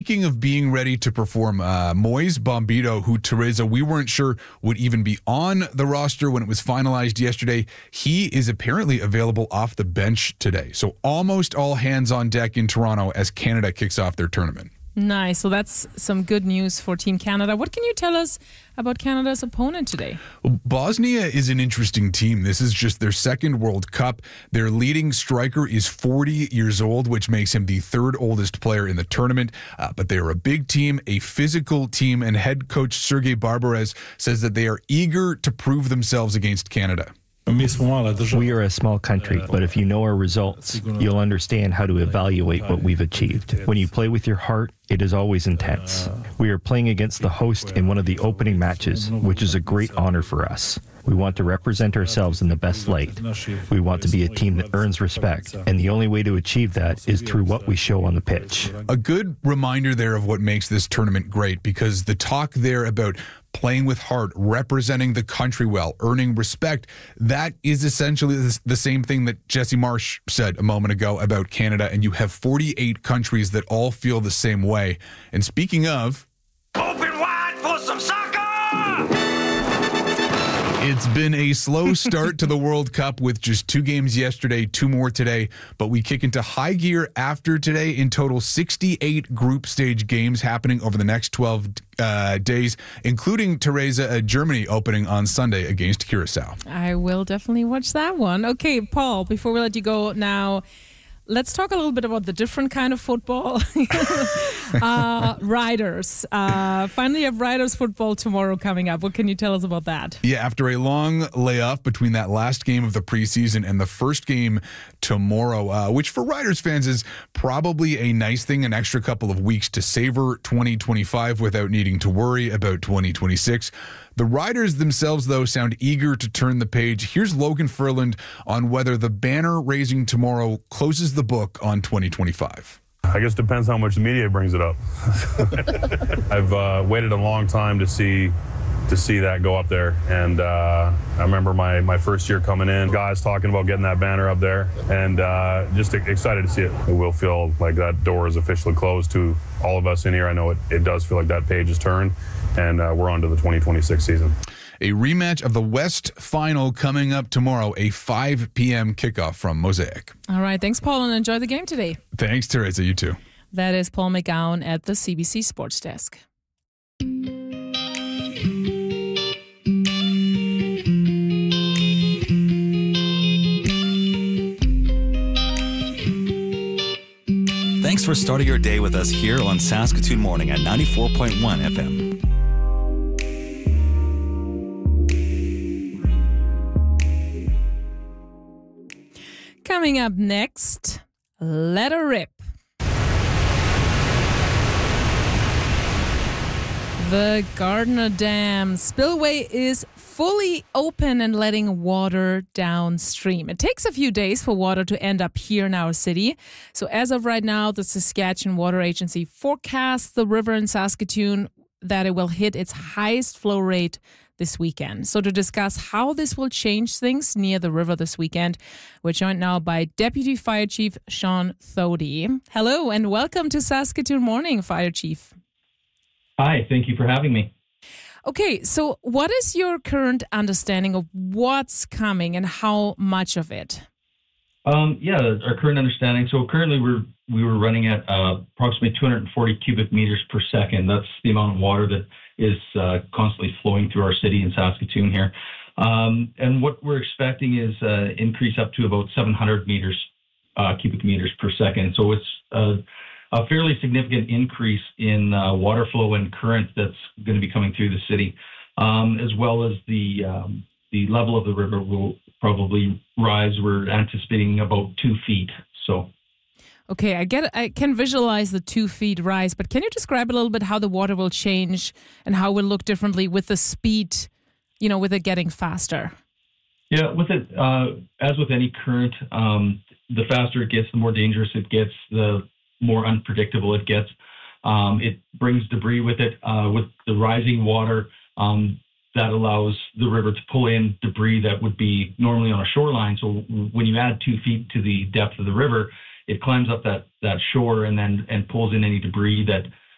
speaking of being ready to perform, Moise Bombito, who, Teresa, we weren't sure would even be on the roster when it was finalized yesterday, he is apparently available off the bench today. So almost all hands on deck in Toronto as Canada kicks off their tournament. Nice. So that's some good news for Team Canada. What can you tell us about Canada's opponent today? Well, Bosnia is an interesting team. This is just their second World Cup. Their leading striker is 40 years old, which makes him the third oldest player in the tournament. But they are a big team, a physical team, and head coach Sergei Barbares says that they are eager to prove themselves against Canada. We are a small country, but if you know our results, you'll understand how to evaluate what we've achieved. When you play with your heart, it is always intense. We are playing against the host in one of the opening matches, which is a great honor for us. We want to represent ourselves in the best light. We want to be a team that earns respect, and the only way to achieve that is through what we show on the pitch. A good reminder there of what makes this tournament great, because the talk there about playing with heart, representing the country well, earning respect, that is essentially the same thing that Jesse Marsh said a moment ago about Canada, and you have 48 countries that all feel the same way. And speaking of... Open wide for some soccer! It's been a slow start to the World Cup with just 2 games yesterday, 2 more today, but we kick into high gear after today. In total, 68 group stage games happening over the next 12 days, including, Teresa, Germany opening on Sunday against Curacao. I will definitely watch that one. Okay, Paul, before we let you go now, let's talk a little bit about the different kind of football. Riders. Finally, you have Riders football tomorrow coming up. What can you tell us about that? Yeah, after a long layoff between that last game of the preseason and the first game tomorrow, which for Riders fans is probably a nice thing, an extra couple of weeks to savor 2025 without needing to worry about 2026. The Riders themselves, though, sound eager to turn the page. Here's Logan Ferland on whether the banner raising tomorrow closes the book on 2025. I guess it depends how much the media brings it up. I've waited a long time to see that go up there, and I remember my first year coming in, guys talking about getting that banner up there, and just excited to see it. It will feel like that door is officially closed to all of us in here. I know it does feel like that page is turned, and we're on to the 2026 season. A rematch of the West Final coming up tomorrow, a 5 p.m. kickoff from Mosaic. All right. Thanks, Paul, and enjoy the game today. Thanks, Teresa. You too. That is Paul McGowan at the CBC Sports Desk. Thanks for starting your day with us here on Saskatoon Morning at 94.1 FM. Coming up next, let her rip. The Gardner Dam spillway is fully open and letting water downstream. It takes a few days for water to end up here in our city. So as of right now, the Saskatchewan Water Agency forecasts the river in Saskatoon that it will hit its highest flow rate this weekend. So to discuss how this will change things near the river this weekend, we're joined now by Deputy Fire Chief Sean Thody. Hello and welcome to Saskatoon Morning, Fire Chief. Hi, thank you for having me. Okay, so what is your current understanding of what's coming and how much of it? Our current understanding. So currently we were running at approximately 240 cubic meters per second. That's the amount of water that is constantly flowing through our city in Saskatoon here. And what we're expecting is increase up to about 700 cubic meters per second. So it's a fairly significant increase in water flow and current that's going to be coming through the city, as well as the level of the river will probably rise. We're anticipating about 2 feet. So, okay, I can visualize the 2 feet rise, but can you describe a little bit how the water will change and how it will look differently with the speed, with it getting faster? Yeah, with it, as with any current, the faster it gets, the more dangerous it gets, the more unpredictable it gets. It brings debris with it. With the rising water, that allows the river to pull in debris that would be normally on a shoreline. So when you add 2 feet to the depth of the river, it climbs up that shore and pulls in any debris that